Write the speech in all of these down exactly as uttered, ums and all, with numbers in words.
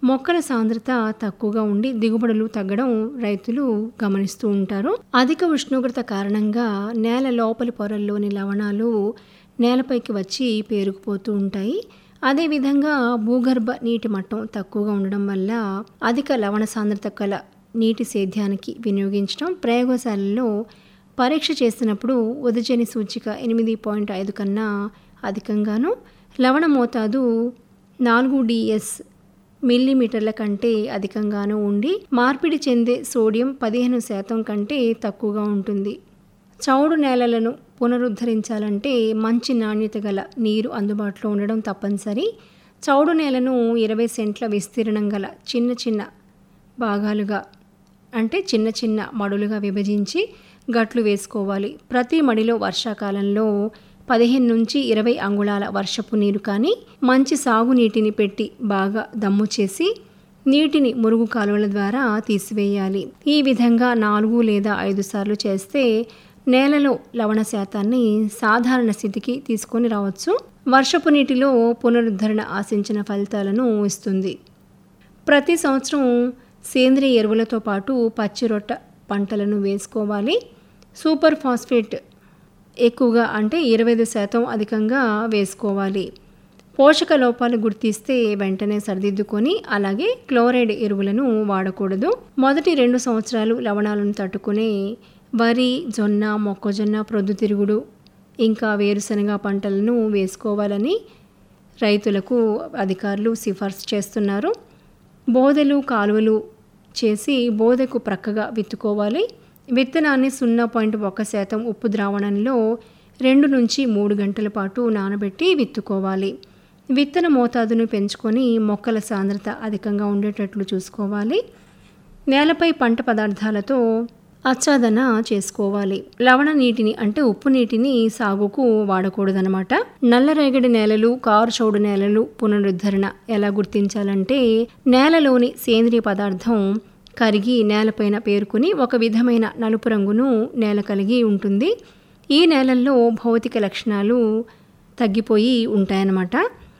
మొక్కల సాంద్రత తక్కువగా ఉండి దిగుబడులు తగ్గడం రైతులు గమనిస్తూ ఉంటారు. అధిక ఉష్ణోగ్రత కారణంగా నేల లోపలి పొరల్లోని లవణాలు నేలపైకి వచ్చి పేరుకుపోతూ ఉంటాయి. అదేవిధంగా భూగర్భ నీటి మట్టం తక్కువగా ఉండడం వల్ల అధిక లవణ సాంద్రత కల నీటి సేద్యానికి వినియోగించడం, ప్రయోగశాలలో పరీక్ష చేసినప్పుడు ఉదజని సూచిక ఎనిమిది పాయింట్ ఐదు కన్నా అధికంగాను, లవణ మోతాదు నాలుగు డిఎస్ మిల్లీమీటర్ల కంటే అధికంగాను ఉండి మార్పిడి చెందే సోడియం పదిహేను శాతం కంటే తక్కువగా ఉంటుంది. చౌడు నేలలను పునరుద్ధరించాలంటే మంచి నాణ్యత గల నీరు అందుబాటులో ఉండడం తప్పనిసరి. చౌడు నేలను ఇరవై సెంట్ల విస్తీర్ణం గల చిన్న చిన్న భాగాలుగా అంటే చిన్న చిన్న మడులుగా విభజించి గట్లు వేసుకోవాలి. ప్రతి మడిలో వర్షాకాలంలో పదిహేను నుంచి ఇరవై అంగుళాల వర్షపు నీరు కానీ మంచి సాగునీటిని పెట్టి బాగా దమ్ము చేసి నీటిని మురుగు కాలువల ద్వారా తీసివేయాలి. ఈ విధంగా నాలుగు లేదా ఐదు సార్లు చేస్తే నేలలో లవణ శాతాన్ని సాధారణ స్థితికి తీసుకొని రావచ్చు. వర్షపు నీటిలో పునరుద్ధరణ ఆశించిన ఫలితాలను ఇస్తుంది. ప్రతి సంవత్సరం సేంద్రియ ఎరువులతో పాటు పచ్చిరొట్ట పంటలను వేసుకోవాలి. సూపర్ ఫాస్ఫేట్ ఎక్కువగా అంటే ఇరవై ఐదు శాతం అధికంగా వేసుకోవాలి. పోషక లోపాలు గుర్తిస్తే వెంటనే సరిదిద్దుకొని అలాగే క్లోరైడ్ ఎరువులను వాడకూడదు. మొదటి రెండు సంవత్సరాలు లవణాలను తట్టుకునే వరి, జొన్న, మొక్కజొన్న, ప్రొద్దుతిరుగుడు ఇంకా వేరుశనగ పంటలను వేసుకోవాలని రైతులకు అధికారులు సిఫార్సు చేస్తున్నారు. బోదెలు కాలువలు చేసి బోదెకు ప్రక్కగా విత్తుకోవాలి. విత్తనాన్ని సున్నా పాయింట్ ఒక శాతం ఉప్పు ద్రావణంలో రెండు నుంచి మూడు గంటల పాటు నానబెట్టి విత్తుకోవాలి. విత్తన మోతాదును పెంచుకొని మొక్కల సాంద్రత అధికంగా ఉండేటట్లు చూసుకోవాలి. నేలపై పంట పదార్థాలతో ఆచ్ఛాదన చేసుకోవాలి. లవణ నీటిని అంటే ఉప్పు నీటిని సాగుకు వాడకూడదనమాట. నల్లరేగడి నేలలు, కారు చౌడు నేలలు పునరుద్ధరణ ఎలా గుర్తించాలంటే నేలలోని సేంద్రియ పదార్థం కరిగి నేలపైన పేరుకుని ఒక విధమైన నలుపు రంగును నేల కలిగి ఉంటుంది. ఈ నేలల్లో భౌతిక లక్షణాలు తగ్గిపోయి ఉంటాయన్నమాట.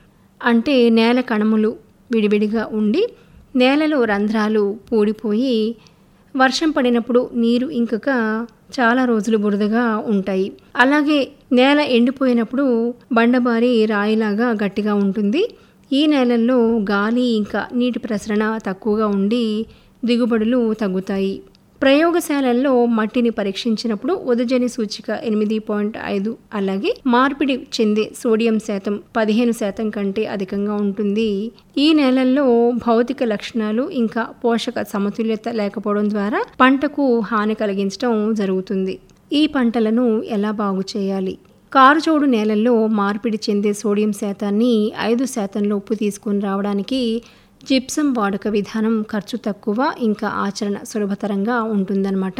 అంటే నేల కణములు విడివిడిగా ఉండి నేలలో రంధ్రాలు పూడిపోయి వర్షం పడినప్పుడు నీరు ఇంకక చాలా రోజులు బురదగా ఉంటాయి. అలాగే నేల ఎండిపోయినప్పుడు బండబారి రాయిలాగా గట్టిగా ఉంటుంది. ఈ నేలల్లో గాలి ఇంకా నీటి ప్రసరణ తక్కువగా ఉండి దిగుబడులు తగ్గుతాయి. ప్రయోగశాలల్లో మట్టిని పరీక్షించినప్పుడు ఉదజని సూచిక ఎనిమిది పాయింట్ ఐదు అలాగే మార్పిడి చెందే సోడియం శాతం పదిహేను శాతం కంటే అధికంగా ఉంటుంది. ఈ నేలల్లో భౌతిక లక్షణాలు ఇంకా పోషక సమతుల్యత లేకపోవడం ద్వారా పంటకు హాని కలిగించడం జరుగుతుంది. ఈ పంటలను ఎలా బాగు చేయాలి? కారుచౌడు నేలల్లో మార్పిడి చెందే సోడియం శాతాన్ని ఐదు శాతంలో ఉప్పు తీసుకొని రావడానికి జిప్సం వాడక విధానం ఖర్చు తక్కువ ఇంకా ఆచరణ సులభతరంగా ఉంటుందన్నమాట.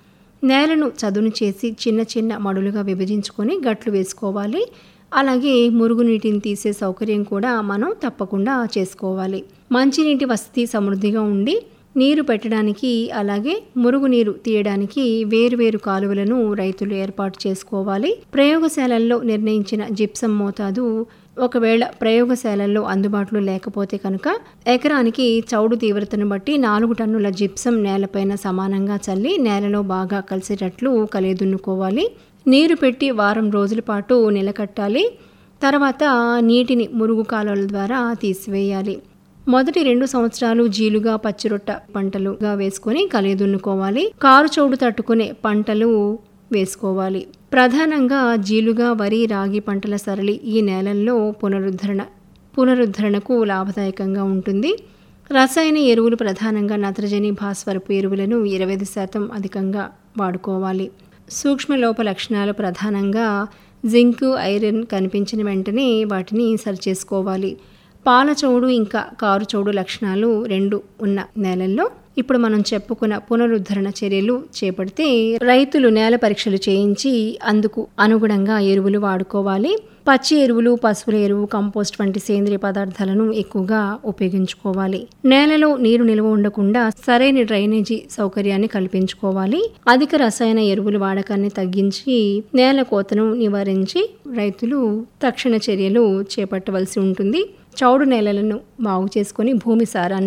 నేలను చదును చేసి చిన్న చిన్న మడులుగా విభజించుకొని గట్లు వేసుకోవాలి. అలాగే మురుగునీటిని తీసే సౌకర్యం కూడా మనం తప్పకుండా చేసుకోవాలి. మంచినీటి వసతి సమృద్ధిగా ఉండి నీరు పెట్టడానికి అలాగే మురుగునీరు తీయడానికి వేరువేరు కాలువలను రైతులు ఏర్పాటు చేసుకోవాలి. ప్రయోగశాలల్లో నిర్ణయించిన జిప్సం మోతాదు ఒకవేళ ప్రయోగశాలల్లో అందుబాటులో లేకపోతే కనుక ఎకరానికి చౌడు తీవ్రతను బట్టి నాలుగు టన్నుల జిప్సం నేలపైన సమానంగా చల్లి నేలలో బాగా కలిసేటట్లు కలియదున్నుకోవాలి. నీరు పెట్టి వారం రోజుల పాటు నిలకట్టాలి. తర్వాత నీటిని మురుగు కాలువల ద్వారా తీసివేయాలి. మొదటి రెండు సంవత్సరాలు జీలుగా పచ్చిరొట్ట పంటలుగా వేసుకొని కలియదున్నుకోవాలి. కారు చౌడు తట్టుకునే పంటలు వేసుకోవాలి. ప్రధానంగా జీలుగా, వరి, రాగి పంటల సరళి ఈ నేలల్లో పునరుద్ధరణ పునరుద్ధరణకు లాభదాయకంగా ఉంటుంది. రసాయన ఎరువులు ప్రధానంగా నత్రజని, భాస్వరపు ఎరువులను ఇరవై ఐదు శాతం అధికంగా వాడుకోవాలి. సూక్ష్మలోప లక్షణాలు ప్రధానంగా జింకు, ఐరన్ కనిపించిన వెంటనే వాటిని సరిచేసుకోవాలి. పాల చౌడు ఇంకా కారు చౌడు లక్షణాలు రెండు ఉన్న నేలల్లో ఇప్పుడు మనం చెప్పుకున్న పునరుద్ధరణ చర్యలు చేపడితే రైతులు నేల పరీక్షలు చేయించి అందుకు అనుగుణంగా ఎరువులు వాడుకోవాలి. పచ్చి ఎరువులు, పశువుల ఎరువు, కంపోస్ట్ వంటి సేంద్రియ పదార్థాలను ఎక్కువగా ఉపయోగించుకోవాలి. నేలలో నీరు నిల్వ ఉండకుండా సరైన డ్రైనేజీ సౌకర్యాన్ని కల్పించుకోవాలి. అధిక రసాయన ఎరువుల వాడకాన్ని తగ్గించి నేల కోతను నివారించి రైతులు తక్షణ చర్యలు చేపట్టవలసి ఉంటుంది. చౌడు నేలలను బాగు చేసుకొని భూమి సారాన్ని